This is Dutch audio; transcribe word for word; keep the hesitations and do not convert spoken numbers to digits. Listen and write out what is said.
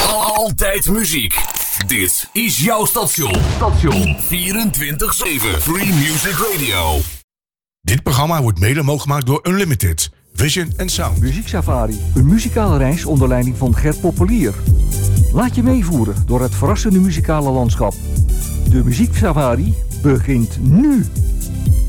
Altijd muziek. Dit is jouw station. Station vierentwintig zeven. Free Music Radio. Dit programma wordt mede mogelijk gemaakt door Unlimited, Vision en Sound. Muzieksafari, een muzikale reis onder leiding van Gert Poppelier. Laat je meevoeren door het verrassende muzikale landschap. De Muzieksafari begint nu.